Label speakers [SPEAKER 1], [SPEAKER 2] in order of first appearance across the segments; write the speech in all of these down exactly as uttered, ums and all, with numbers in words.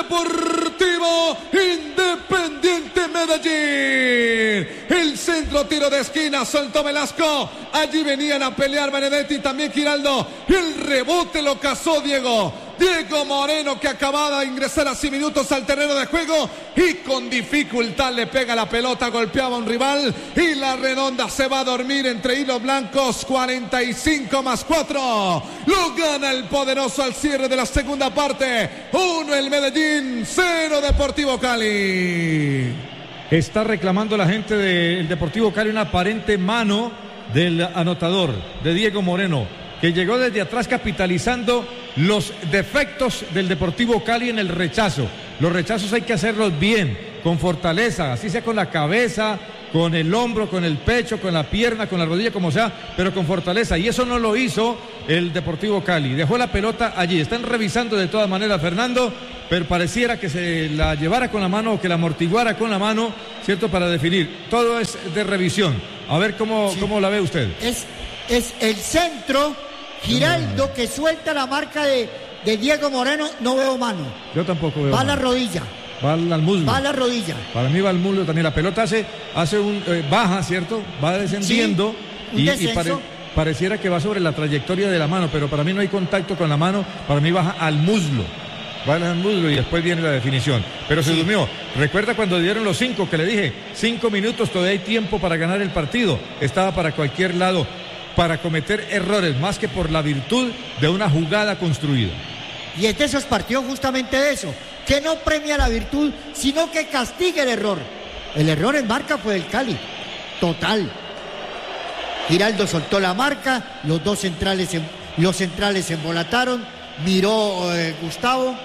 [SPEAKER 1] Deportivo Independiente Medellín. El centro, tiro de esquina, soltó Velasco. Allí venían a pelear Benedetti, también Giraldo. El rebote lo cazó Diego. Diego Moreno, que acababa de ingresar hace minutos al terreno de juego y con dificultad le pega la pelota, golpeaba a un rival y la Redonda se va a dormir entre hilos blancos. Cuarenta y cinco más cuatro. Lo gana el poderoso al cierre de la segunda parte. Uno el Medellín, cero Deportivo Cali.
[SPEAKER 2] Está reclamando la gente del Deportivo Cali una aparente mano del anotador, de Diego Moreno, que llegó desde atrás capitalizando los defectos del Deportivo Cali en el rechazo. Los rechazos hay que hacerlos bien, con fortaleza, así sea con la cabeza, con el hombro, con el pecho, con la pierna, con la rodilla, como sea, pero con fortaleza. Y eso no lo hizo el Deportivo Cali. Dejó la pelota allí. Están revisando de todas maneras, Fernando, pero pareciera que se la llevara con la mano o que la amortiguara con la mano, ¿cierto? Para definir. Todo es de revisión. A ver cómo, sí. cómo la ve usted.
[SPEAKER 3] Es, es el centro. Giraldo, que suelta la marca de, de Diego Moreno, no veo mano.
[SPEAKER 2] Yo tampoco veo
[SPEAKER 3] Va
[SPEAKER 2] mano.
[SPEAKER 3] a la rodilla.
[SPEAKER 2] Va al muslo.
[SPEAKER 3] Va a la rodilla.
[SPEAKER 2] Para mí va al muslo también. La pelota hace, hace un eh, baja, ¿cierto? Va descendiendo, sí, y, y pare, pareciera que va sobre la trayectoria de la mano, pero para mí no hay contacto con la mano. Para mí baja al muslo. Va al muslo y después viene la definición. Pero se sí. durmió. Recuerda cuando dieron los cinco, que le dije, cinco minutos, todavía hay tiempo para ganar el partido. Estaba para cualquier lado, para cometer errores, más que por la virtud de una jugada construida.
[SPEAKER 3] Y es de esos partidos justamente de eso, que no premia la virtud, sino que castiga el error. El error en marca fue del Cali, total. Giraldo soltó la marca, los dos centrales, los centrales se embolataron, miró eh, Gustavo.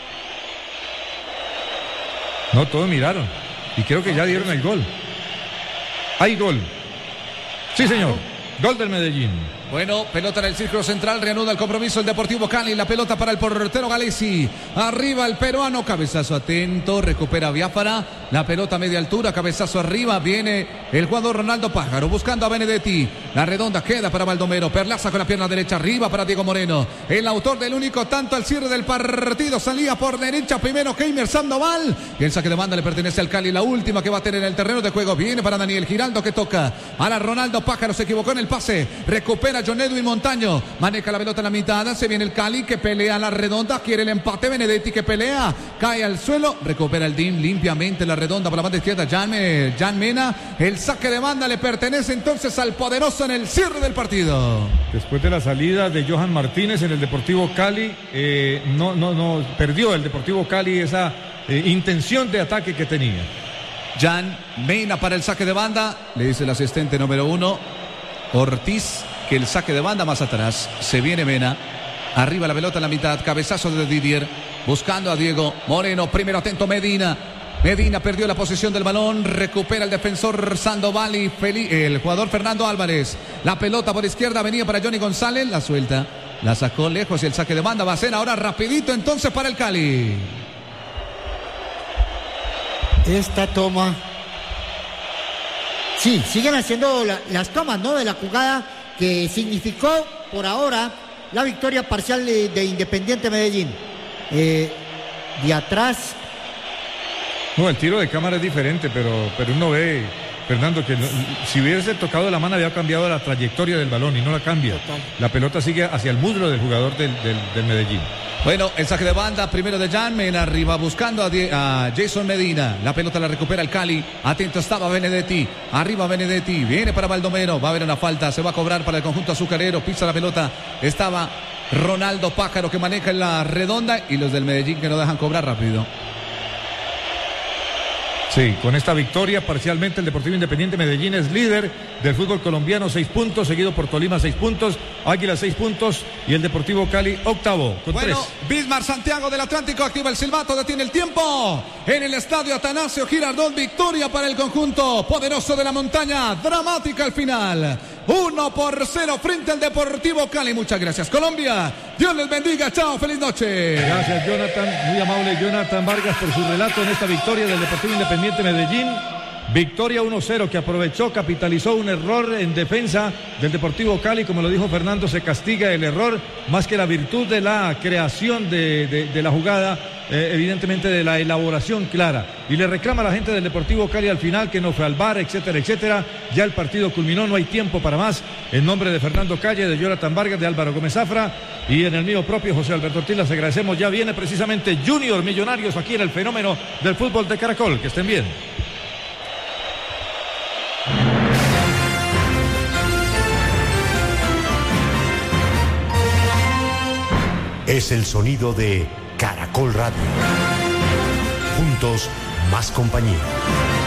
[SPEAKER 2] No, todos miraron, y creo que ya dieron el gol. Hay gol. Sí, señor. Gol del Medellín.
[SPEAKER 1] Bueno, pelota en el círculo central, reanuda el compromiso el Deportivo Cali, la pelota para el portero Galesi, arriba el peruano, cabezazo atento, recupera Biafara, la pelota a media altura, cabezazo arriba, viene el jugador Ronaldo Pájaro, buscando a Benedetti, la redonda queda para Baldomero, Perlaza con la pierna derecha, arriba para Diego Moreno, el autor del único tanto al cierre del partido, salía por derecha primero Keimer Sandoval, y el saque de banda le pertenece al Cali, la última que va a tener en el terreno de juego, viene para Daniel Giraldo que toca, ahora Ronaldo Pájaro se equivocó en el pase, recupera John Edwin Montaño, maneja la pelota en la mitad, se viene el Cali que pelea a la redonda, quiere el empate, Benedetti que pelea, cae al suelo, recupera el D I M limpiamente la redonda por la banda izquierda, Jan, Jan Mena, el saque de banda le pertenece entonces al poderoso en el cierre del partido.
[SPEAKER 2] Después de la salida de Johan Martínez en el Deportivo Cali, eh, no, no, no, perdió el Deportivo Cali esa eh, intención de ataque que tenía.
[SPEAKER 1] Jan Mena para el saque de banda, le dice el asistente número uno, Ortiz, que el saque de banda más atrás, se viene Mena, arriba la pelota en la mitad, cabezazo de Didier, buscando a Diego Moreno, primero atento Medina, Medina perdió la posesión del balón, recupera el defensor Sandoval y el jugador Fernando Álvarez, la pelota por izquierda venía para Johnny González, la suelta, la sacó lejos y el saque de banda va a ser ahora rapidito entonces para el Cali.
[SPEAKER 3] Esta toma, sí, siguen haciendo la, las tomas, ¿no? De la jugada que significó por ahora la victoria parcial de, de Independiente Medellín. Eh, de atrás.
[SPEAKER 2] No, el tiro de cámara es diferente, pero, pero uno ve, Fernando, que no, si hubiese tocado la mano había cambiado la trayectoria del balón y no la cambia. Total. La pelota sigue hacia el muslo del jugador del, del, del Medellín.
[SPEAKER 1] Bueno, el saque de banda primero de Jan Mena arriba buscando a, a Jason Medina. La pelota la recupera el Cali. Atento estaba Benedetti. Arriba Benedetti. Viene para Baldomero. Va a haber una falta. Se va a cobrar para el conjunto azucarero. Pisa la pelota. Estaba Ronaldo Pájaro que maneja en la redonda y los del Medellín que no dejan cobrar rápido.
[SPEAKER 2] Sí, con esta victoria parcialmente el Deportivo Independiente Medellín es líder del fútbol colombiano, seis puntos, seguido por Tolima, seis puntos, Águila, seis puntos y el Deportivo Cali, octavo, con
[SPEAKER 1] bueno,
[SPEAKER 2] tres.
[SPEAKER 1] Bismar Santiago del Atlántico activa el silbato, detiene el tiempo en el estadio Atanasio Girardot, victoria para el conjunto poderoso de la montaña, dramática al final. Uno por cero frente al Deportivo Cali. Muchas gracias, Colombia. Dios les bendiga. Chao, feliz noche.
[SPEAKER 2] Gracias, Jonathan. Muy amable Jonathan Vargas por su relato en esta victoria del Deportivo Independiente Medellín. Victoria uno cero que aprovechó, capitalizó un error en defensa del Deportivo Cali. Como lo dijo Fernando, se castiga el error más que la virtud de la creación de, de, de la jugada, eh, evidentemente de la elaboración clara. Y le reclama a la gente del Deportivo Cali al final que no fue al V A R, etcétera, etcétera. Ya el partido culminó, no hay tiempo para más. En nombre de Fernando Calle, de Jonathan Vargas, de Álvaro Gómez Zafra y en el mío propio, José Alberto Ortiz, les agradecemos. Ya viene precisamente Junior Millonarios aquí en el fenómeno del fútbol de Caracol. Que estén bien.
[SPEAKER 4] Es el sonido de Caracol Radio. Juntos, más compañía.